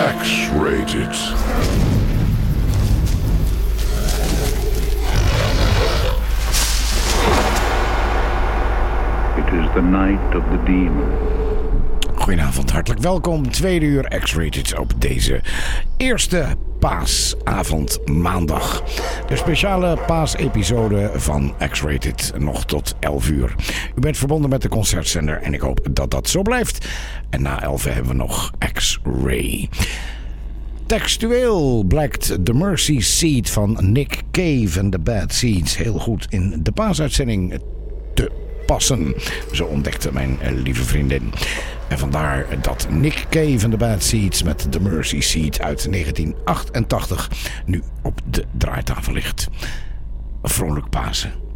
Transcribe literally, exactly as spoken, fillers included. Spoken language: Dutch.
X-Rated. It is the night of the demon. Goedenavond, hartelijk welkom. Tweede uur X-Rated op deze eerste paasavond maandag. De speciale paasepisode van X-Rated nog tot elf uur. U bent verbonden met de concertzender en ik hoop dat dat zo blijft. En na elf hebben we nog X-Ray. Textueel blijkt The Mercy Seat van Nick Cave en The Bad Seeds heel goed in de paasuitzending te passen. Zo ontdekte mijn lieve vriendin. En vandaar dat Nick Cave en The Bad Seeds met The Mercy Seat uit negentien achtentachtig nu op de draaitafel ligt. Vrolijk Pasen.